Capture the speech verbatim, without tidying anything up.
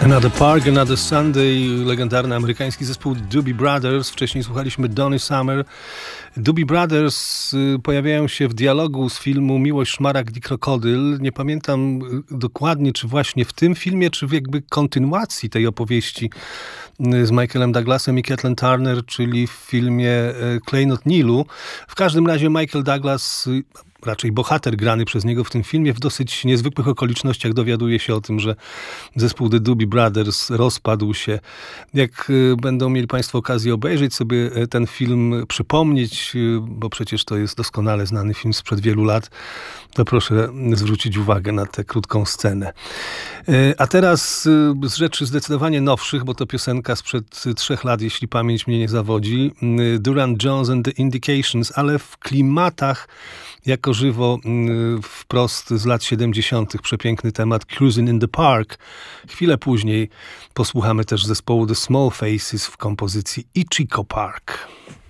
Another Park, Another Sunday, legendarny amerykański zespół Doobie Brothers. Wcześniej słuchaliśmy Donny Summer. Doobie Brothers pojawiają się w dialogu z filmu Miłość, szmaragd i krokodyl. Nie pamiętam dokładnie, czy właśnie w tym filmie, czy w jakby kontynuacji tej opowieści z Michaelem Douglasem i Kathleen Turner, czyli w filmie Klejnot Nilu. W każdym razie Michael Douglas, raczej bohater grany przez niego w tym filmie, w dosyć niezwykłych okolicznościach dowiaduje się o tym, że zespół The Doobie Brothers rozpadł się. Jak będą mieli Państwo okazję obejrzeć sobie ten film, przypomnieć, bo przecież to jest doskonale znany film sprzed wielu lat, to proszę zwrócić uwagę na tę krótką scenę. A teraz z rzeczy zdecydowanie nowszych, bo to piosenka sprzed trzech lat, jeśli pamięć mnie nie zawodzi, Duran Jones and the Indications, ale w klimatach jako żywo wprost z lat siedemdziesiątych. Przepiękny temat Cruising in the Park. Chwilę później posłuchamy też zespołu The Small Faces w kompozycji Ichigo Park.